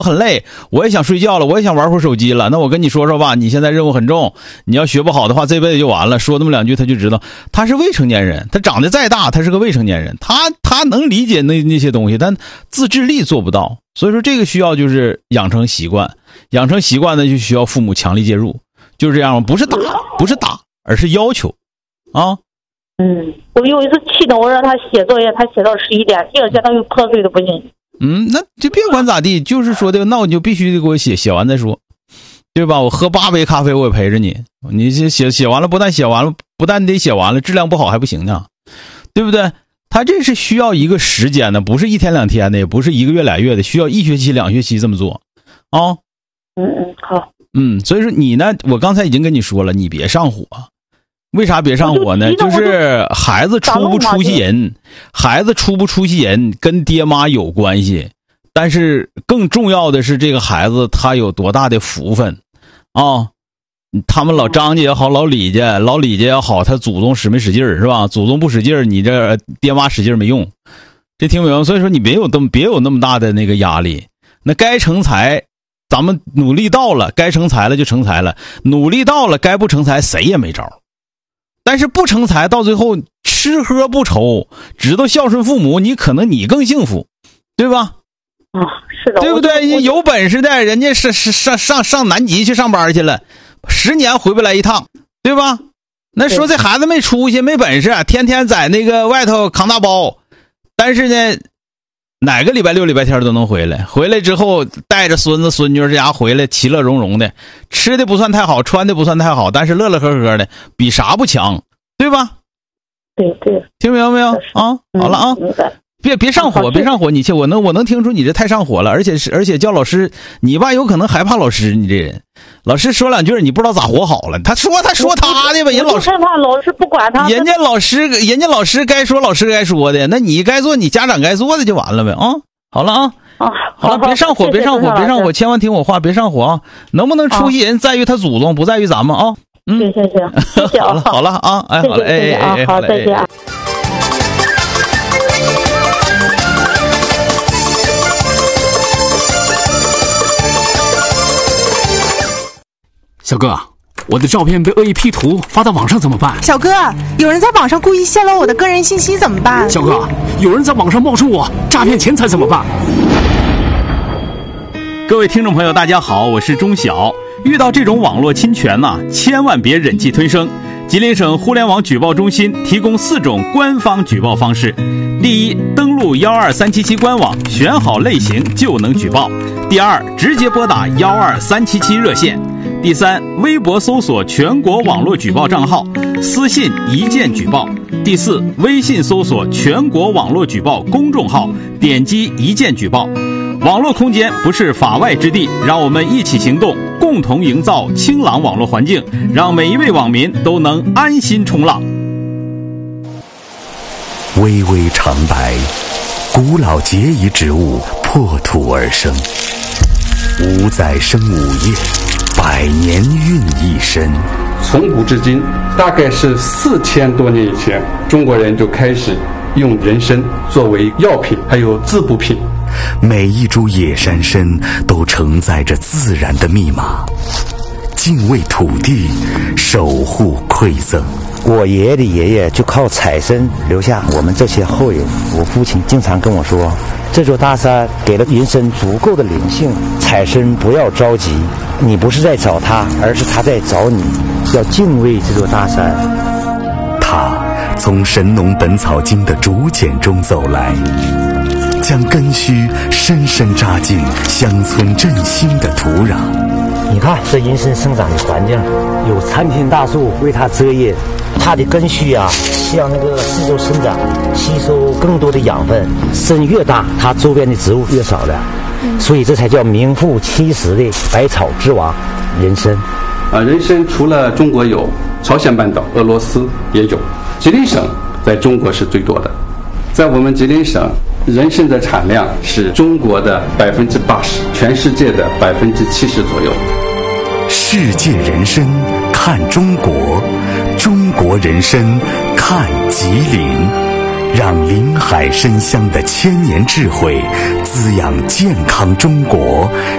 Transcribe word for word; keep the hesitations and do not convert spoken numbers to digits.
很累，我也想睡觉了，我也想玩会儿手机了，那我跟你说说吧，你现在任务很重，你要学不好的话这辈子就完了。说那么两句他就知道他是未成年人，他长得再大他是个未成年人，他他能理解那那些东西，但自制力做不到。所以说这个需要就是养成习惯，养成习惯呢就需要父母强力介入，就是这样，不是打不是打，而是要求啊。 嗯，我有一次气的，我让他写作业，他写到十一点，第二天他又瞌睡的不行。 嗯，那就别管咋地，就是说这个，那我就必须得给我写，写完再说，对吧？我喝八杯咖啡我也陪着你，你写写写完了，不但写完了，不但得写完了，质量不好还不行呢，对不对？他这是需要一个时间的，不是一天两天的，也不是一个月俩月的，需要一学期两学期这么做啊。 嗯嗯，好。 嗯，所以说你呢，我刚才已经跟你说了，你别上火。为啥别上火呢？就, 就是孩子出不出息人，孩子出不出息人跟爹妈有关系，但是更重要的是这个孩子他有多大的福分啊！他们老张家也好，老李家老李家也好，他祖宗使没使劲儿是吧？祖宗不使劲儿，你这爹妈使劲儿没用，这听明白？所以说你别有这么别有那么大的那个压力，那该成才。咱们努力到了，该成才了就成才了，努力到了该不成才谁也没招。但是不成才到最后吃喝不愁，知道孝顺父母，你可能你更幸福，对吧？ 啊，是的， 对不对？有本事的人家是是上上上南极去上班去了，十年回不来一趟，对吧？那说这孩子没出息没本事，天天在那个外头扛大包，但是呢哪个礼拜六礼拜天都能回来，回来之后带着孙子孙女这家回来其乐融融的，吃的不算太好，穿的不算太好，但是乐乐呵呵的，比啥不强，对吧？ 对对， 听明白没有啊？好了啊，别别上火，别上火，你去，我能我能听出你这太上火了，而且是而且叫老师，你吧有可能害怕老师，你这人，老师说两句你不知道咋活好了，他说他说他的吧，人老师害怕老师不管他， 人家老师人家老师该说老师该说的，那你该做你家长该做的就完了呗啊！好了啊， 啊好了，别上火，别上火，别上火，千万听我话，别上火啊！能不能出息人在于他祖宗，不在于咱们啊！嗯， 行行行，谢谢好了好了啊，哎，好了，哎哎哎， 好，再见啊。 小哥，我的照片被恶意 P 图发到网上怎么办？ 小哥，有人在网上故意泄露我的个人信息怎么办？ 小哥，有人在网上冒充我诈骗钱财怎么办？ 各位听众朋友大家好，我是钟晓。遇到这种网络侵权呢、啊，千万别忍气吞声。吉林省互联网举报中心提供四种官方举报方式：第一，登录幺二三七七官网，选好类型就能举报；第二，直接拨打幺二三七七热线；第三，微博搜索全国网络举报账号，私信一键举报；第四，微信搜索全国网络举报公众号，点击一键举报。网络空间不是法外之地，让我们一起行动，共同营造清朗网络环境，让每一位网民都能安心冲浪。 巍巍长白，古老结遗植物破土而生，五载生五叶，百年孕一身。 从古至今，大概是四千多年以前，中国人就开始用人参作为药品，还有滋补品。 每一株野山参都承载着自然的密码，敬畏土地，守护馈赠。 我爷爷的爷爷就靠采参留下我们这些后人。我父亲经常跟我说，这座大山给了人参足够的灵性，采参不要着急，你不是在找他，而是他在找你，要敬畏这座大山。 他从《神农本草经》的竹简中走来，将根须深深扎进乡村振兴的土壤。 你看这人参生长的环境，有参天大树为它遮叶，它的根须啊向那个四周生长，吸收更多的养分。参越大，它周边的植物越少了，所以这才叫名副其实的百草之王人参。 啊，人参除了中国有，朝鲜半岛、俄罗斯也有，吉林省在中国是最多的。在我们吉林省，人参的产量是中国的百分之八十，全世界的百分之七十左右。 世界人参看中国，中国人参看吉林，让林海参香的千年智慧滋养健康中国，